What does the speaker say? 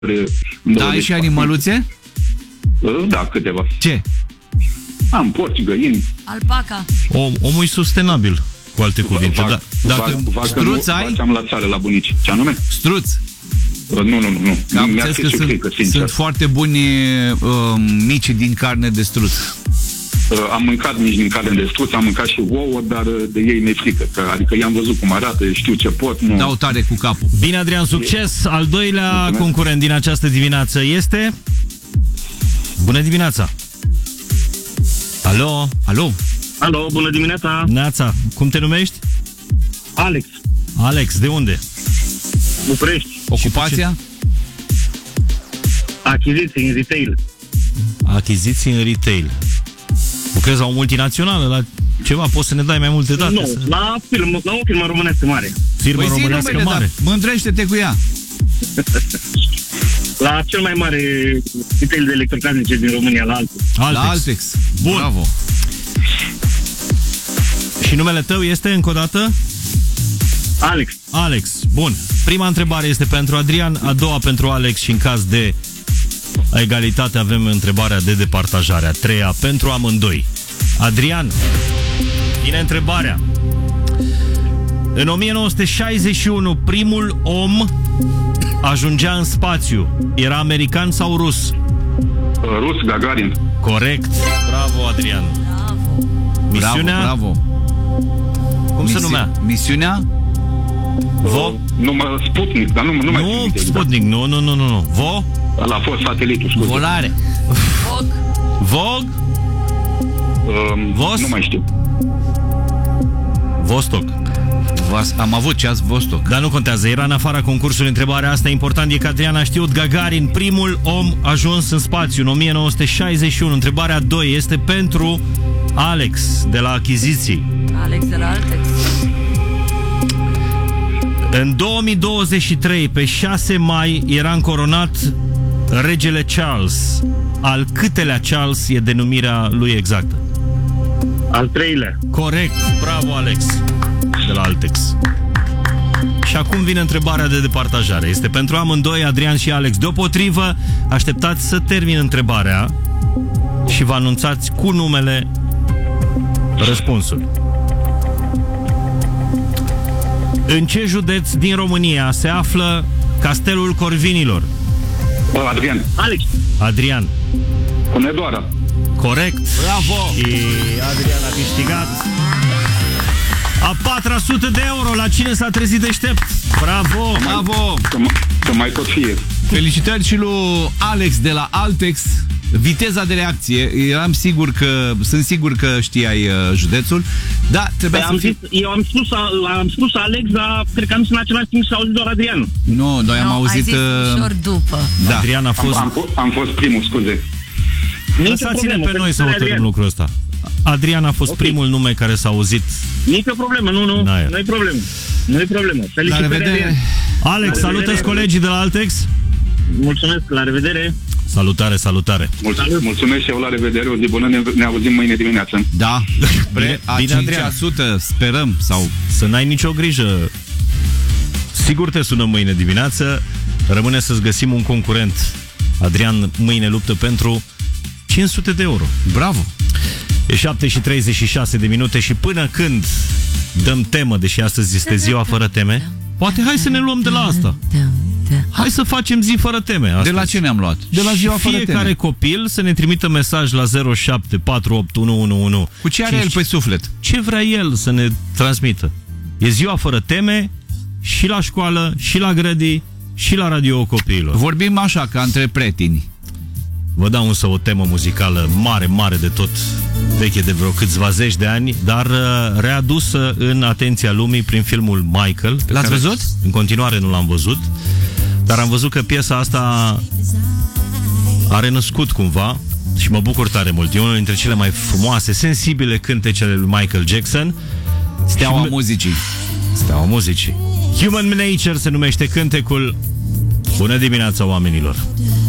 Da, ai și animăluțe? Da, câteva. Ce? Am porci, găini. Alpaca. Omul e sustenabil, cu alte cuvinte. Struț ai? Am la țară la bunici. Ce anume? Struț. Nu. Am înțeles că sunt foarte buni micii din carne de struț. Am mâncat mici din carne de struț, am mâncat și ouă, dar de ei mi-e frică. Adică i-am văzut cum arată, știu ce pot. Nu. Dau tare cu capul. Bine, Adrian, succes! Al doilea concurent din această dimineață este... Bună dimineața! Alo? Alo, bună dimineața! Neața, cum te numești? Alex. Alex, de unde? București. Ocupația? Achiziții în retail. Achiziții în retail. Lucrezi la o multinațională, la ceva, poți să ne dai mai multe date? Nu, la o firmă românească mare. Firmă românească mare? Mândrește-te cu ea. La cel mai mare retail de electrocasnice din România, la Altex. La Altex. Bun. Bravo. Și numele tău este încă o dată? Alex. Alex. Bun. Prima întrebare este pentru Adrian, a doua pentru Alex și în caz de egalitate avem întrebarea de departajare, a treia pentru amândoi. Adrian, vine întrebarea. În 1961, primul om ajungea în spațiu. Era american sau rus? Rus, Gagarin. Corect. Bravo, Adrian. Misiunea? Bravo. Cum se numea? Misiunea? Sputnik, dar nu mai Sputnik, nu. Vo? Ăla a fost satelitul, scuze. Volare. Vog? Vos? Nu mai știu. Vostok. Am avut ceas Vostok. Dar nu contează, era în afara concursului întrebarea asta. Important e că Adrian a știut. Gagarin, primul om ajuns în spațiu în 1961. Întrebarea 2 este pentru Alex de la Achiziții. Alex de la Altex. În 2023, pe 6 mai, era încoronat regele Charles. Al câtelea Charles e denumirea lui exactă? Al treilea. Corect, bravo Alex de la Altex. Și acum vine întrebarea de departajare. Este pentru amândoi, Adrian și Alex. Deopotrivă, așteptați să termin întrebarea și vă anunțați cu numele răspunsul. În ce județ din România se află Castelul Corvinilor? Adrian. Alex. Adrian. Hunedoara. Corect. Bravo. Și Adrian a câștigat a 400 de euro. La cine s-a trezit deștept? Bravo. Bravo. Să mai tot fie. Felicitări și lui Alex de la Altex. Viteza de reacție, sunt sigur că știai județul, dar trebuia Eu am spus Alex, dar cred că am zis în același timp și a auzit doar Adrian. Nu, noi am auzit ușor după. Da. Adrian a fost... Am fost primul, scuze. Lăsați-ne pe noi să hotărâm lucrul ăsta. Adrian a fost primul nume care s-a auzit. Nicio problemă, nu-i problemă. Nu-i problemă. La revedere. Alex, salută-ți colegii de la Altex. Mulțumesc, la revedere. Salutare. Mulțumesc și eu, la revedere. O zi bună, ne auzim mâine dimineață. Da. Bine, Adrian. 5%, sperăm. Sau să n-ai nicio grijă. Sigur te sunăm mâine dimineață. Rămâne să-ți găsim un concurent. Adrian mâine luptă pentru 500 de euro. Bravo. E 7:36 de minute și până când dăm temă, deși astăzi este ziua fără teme, poate hai să ne luăm de la asta. Hai să facem zi fără teme astăzi. De la ce ne-am luat? De la ziua fără teme. Fiecare copil să ne trimită mesaj la 07481111. Cu ce are el pe suflet? Ce vrea el să ne transmită? E ziua fără teme și la școală, și la grădii, și la radio copiilor. Vorbim așa, ca între pretini. Vă dau însă o temă muzicală mare de tot, veche de vreo câțiva zeci de ani, dar readusă în atenția lumii prin filmul Michael. L-ați văzut? În continuare nu l-am văzut, dar am văzut că piesa asta a renăscut cumva și mă bucur tare mult. E unul dintre cele mai frumoase, sensibile cântecele lui Michael Jackson. Steaua muzicii. Steaua muzicii. Human Nature se numește cântecul. Bună dimineața, oamenilor!